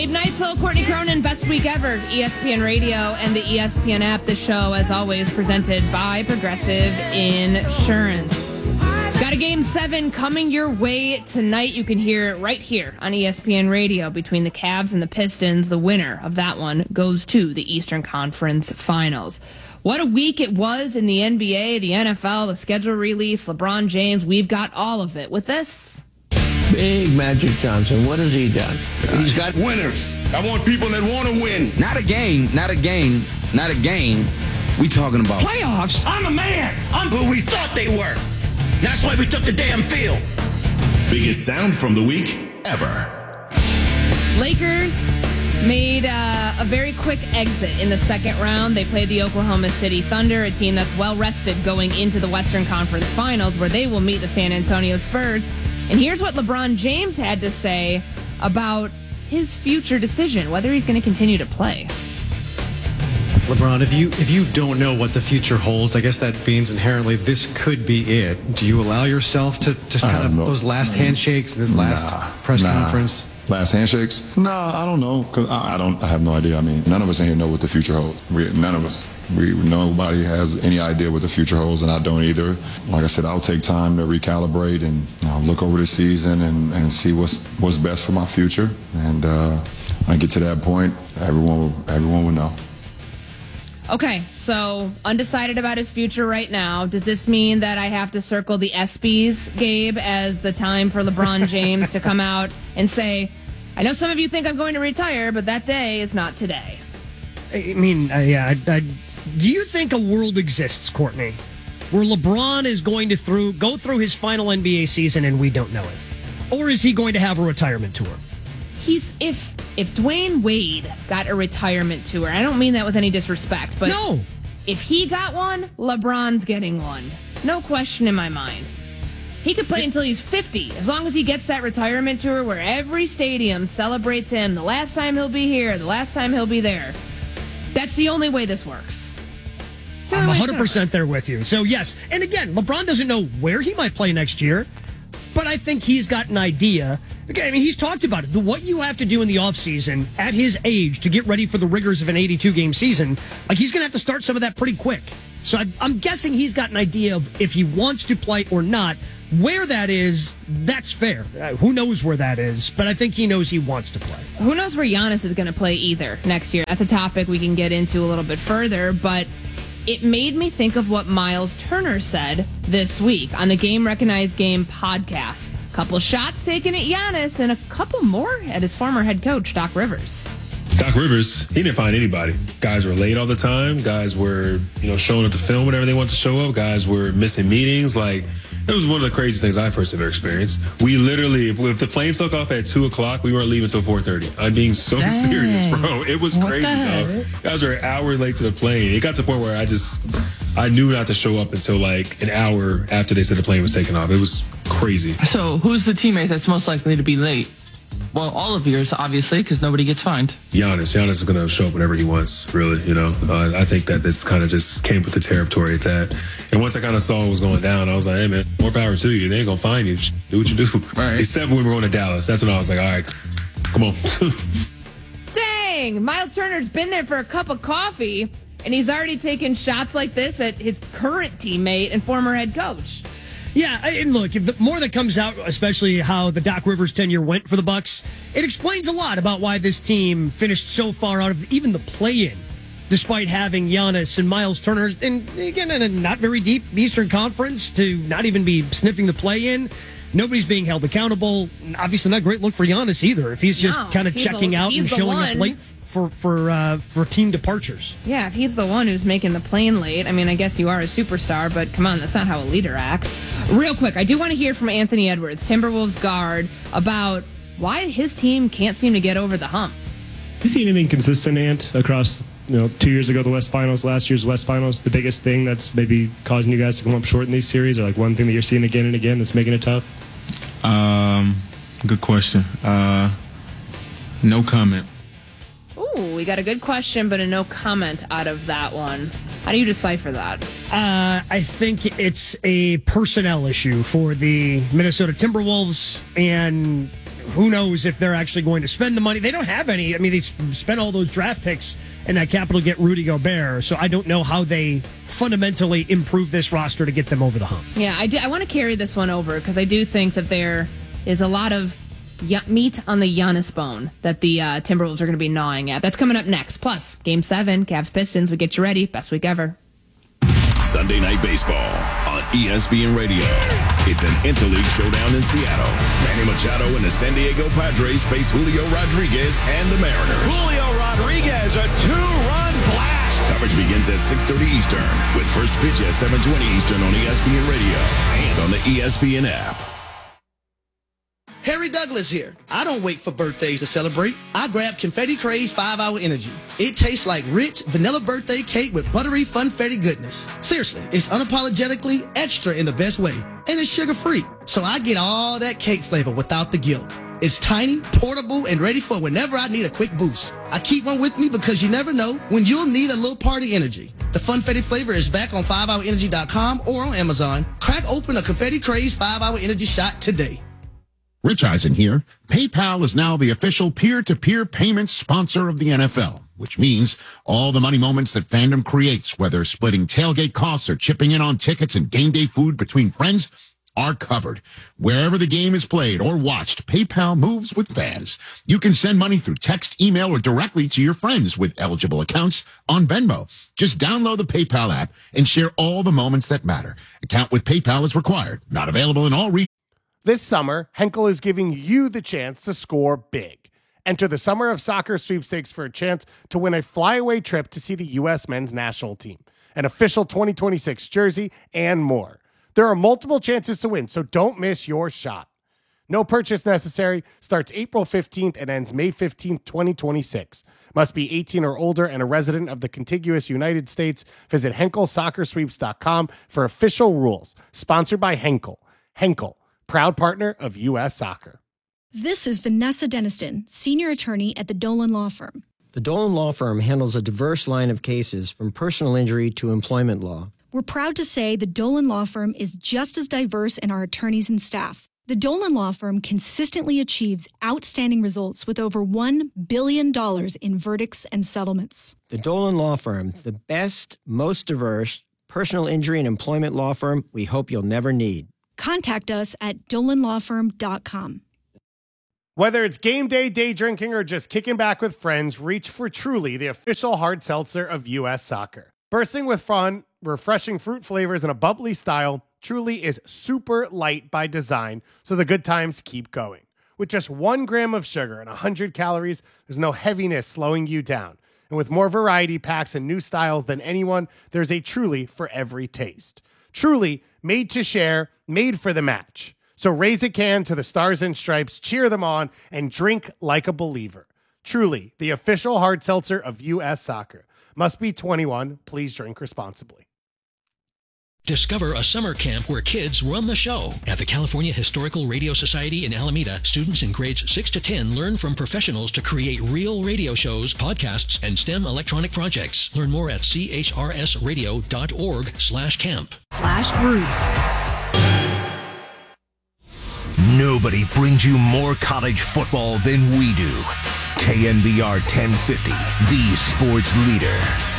Gabe Neitzel, Courtney Cronin, best week ever, ESPN Radio and the ESPN app. The show, as always, presented by Progressive Insurance. Got a Game 7 coming your way tonight. You can hear it right here on ESPN Radio between the Cavs and the Pistons. The winner of that one goes to the Eastern Conference Finals. What a week it was in the NBA, the NFL, the schedule release, LeBron James. We've got all of it with this. Big Magic Johnson. What has he done? He's got winners. I want people that want to win. Not a game. We talking about Playoffs? I'm a man. I'm who we thought they were. That's why we took the damn field. Biggest sound from the week ever. Lakers made a very quick exit in the second round. They played the Oklahoma City Thunder, a team that's well rested going into the Western Conference Finals, where they will meet the San Antonio Spurs. And here's what LeBron James had to say about his future decision, whether he's going to continue to play. LeBron, if you don't know what the future holds, I guess that means inherently this could be it. Do you allow yourself to kind of those last handshakes and this last press conference? Last handshakes? Nah, I don't know, because I have no idea. I mean, none of us in here know what the future holds. None of us. Nobody has any idea what the future holds, and I don't either. Like I said, I'll take time to recalibrate and look over the season and see what's best for my future. And I get to that point, everyone will know. Okay, so undecided about his future right now. Does this mean that I have to circle the ESPYs, Gabe, as the time for LeBron James to come out and say, I know some of you think I'm going to retire, but that day is not today? I mean, do you think a world exists, Courtney, where LeBron is going to go through his final NBA season and we don't know it? Or is he going to have a retirement tour? If Dwayne Wade got a retirement tour, I don't mean that with any disrespect, but no, if he got one, LeBron's getting one. No question in my mind. He could play until he's 50, as long as he gets that retirement tour where every stadium celebrates him. The last time he'll be here, the last time he'll be there. That's the only way this works. I'm 100% there with you. So, yes. And again, LeBron doesn't know where he might play next year, but I think he's got an idea. Okay, I mean, he's talked about it. What you have to do in the offseason at his age to get ready for the rigors of an 82-game season, like he's going to have to start some of that pretty quick. So I'm guessing he's got an idea of if he wants to play or not. Where that is, that's fair. Who knows where that is, but I think he knows he wants to play. Who knows where Giannis is going to play either next year. That's a topic we can get into a little bit further, but it made me think of what Miles Turner said this week on the Game Recognized Game podcast. A couple shots taken at Giannis and a couple more at his former head coach, Doc Rivers. Doc Rivers, he didn't find anybody. Guys were late all the time. Guys were, showing up to film whenever they wanted to show up. Guys were missing meetings. Like, it was one of the craziest things I personally ever experienced. We literally, if the plane took off at 2 o'clock, we weren't leaving until 4:30. I'm being so serious, bro. It was crazy, though. Guys were an hour late to the plane. It got to the point where I knew not to show up until like an hour after they said the plane was taking off. It was crazy. So who's the teammate that's most likely to be late? Well, all of yours, obviously, because nobody gets fined. Giannis is going to show up whenever he wants, really, I think that this kind of just came with the territory at that. And once I kind of saw what was going down, I was like, hey, man, more power to you. They ain't going to find you. Do what you do. Right. Except when we were going to Dallas. That's when I was like, all right, come on. Dang, Miles Turner's been there for a cup of coffee, and he's already taken shots like this at his current teammate and former head coach. Yeah, and look, the more that comes out, especially how the Doc Rivers tenure went for the Bucks, it explains a lot about why this team finished so far out of even the play-in, despite having Giannis and Miles Turner, and again, in a not very deep Eastern Conference, to not even be sniffing the play-in. Nobody's being held accountable. Obviously, not a great look for Giannis either, if he's just kind of checking out and showing up late for team departures. Yeah, if he's the one who's making the plane late, I mean, I guess you are a superstar, but come on, that's not how a leader acts. Real quick, I do want to hear from Anthony Edwards, Timberwolves guard, about why his team can't seem to get over the hump. You see anything consistent, Ant, across 2 years ago the West Finals, last year's West Finals? The biggest thing that's maybe causing you guys to come up short in these series, or like one thing that you're seeing again and again that's making it tough? Good question. No comment. Ooh, we got a good question, but a no comment out of that one. How do you decipher that? I think it's a personnel issue for the Minnesota Timberwolves, and who knows if they're actually going to spend the money. They don't have any. I mean, they spent all those draft picks and that capital to get Rudy Gobert. So I don't know how they fundamentally improve this roster to get them over the hump. Yeah, I want to carry this one over because I do think that there is a lot of meat on the Giannis bone that the Timberwolves are going to be gnawing at. That's coming up next. Plus, Game 7, Cavs-Pistons. We get you ready. Best week ever. Sunday Night Baseball on ESPN Radio. It's an interleague showdown in Seattle. Manny Machado and the San Diego Padres face Julio Rodriguez and the Mariners. Julio Rodriguez, a 2-run blast. Coverage begins at 6:30 Eastern with first pitch at 7:20 Eastern on ESPN Radio and on the ESPN app. Harry Douglas here. I don't wait for birthdays to celebrate. I grab Confetti Craze 5-Hour Energy. It tastes like rich vanilla birthday cake with buttery funfetti goodness. Seriously, it's unapologetically extra in the best way. And it's sugar-free. So I get all that cake flavor without the guilt. It's tiny, portable, and ready for whenever I need a quick boost. I keep one with me because you never know when you'll need a little party energy. The funfetti flavor is back on 5hourenergy.com or on Amazon. Crack open a Confetti Craze 5-Hour Energy shot today. Rich Eisen here. PayPal is now the official peer-to-peer payment sponsor of the NFL, which means all the money moments that fandom creates, whether splitting tailgate costs or chipping in on tickets and game day food between friends, are covered. Wherever the game is played or watched, PayPal moves with fans. You can send money through text, email, or directly to your friends with eligible accounts on Venmo. Just download the PayPal app and share all the moments that matter. Account with PayPal is required. Not available in all regions. This summer, Henkel is giving you the chance to score big. Enter the Summer of Soccer sweepstakes for a chance to win a flyaway trip to see the U.S. men's national team, an official 2026 jersey, and more. There are multiple chances to win, so don't miss your shot. No purchase necessary. Starts April 15th and ends May 15th, 2026. Must be 18 or older and a resident of the contiguous United States. Visit HenkelSoccerSweeps.com for official rules. Sponsored by Henkel. Henkel, proud partner of U.S. Soccer. This is Vanessa Deniston, senior attorney at the Dolan Law Firm. The Dolan Law Firm handles a diverse line of cases from personal injury to employment law. We're proud to say the Dolan Law Firm is just as diverse in our attorneys and staff. The Dolan Law Firm consistently achieves outstanding results with over $1 billion in verdicts and settlements. The Dolan Law Firm, the best, most diverse personal injury and employment law firm we hope you'll never need. Contact us at dolanlawfirm.com. Whether it's game day, day drinking, or just kicking back with friends, reach for Truly, the official hard seltzer of U.S. Soccer. Bursting with fun, refreshing fruit flavors, and a bubbly style, Truly is super light by design, so the good times keep going. With just 1 gram of sugar and 100 calories, there's no heaviness slowing you down. And with more variety packs and new styles than anyone, there's a Truly for every taste. Truly, made to share, made for the match. So raise a can to the Stars and Stripes, cheer them on, and drink like a believer. Truly, the official hard seltzer of U.S. Soccer. Must be 21. Please drink responsibly. Discover a summer camp where kids run the show. At the California Historical Radio Society in Alameda, students in grades 6 to 10 learn from professionals to create real radio shows, podcasts, and STEM electronic projects. Learn more at chrsradio.org/camp/groups. Nobody brings you more college football than we do. KNBR 1050, the sports leader.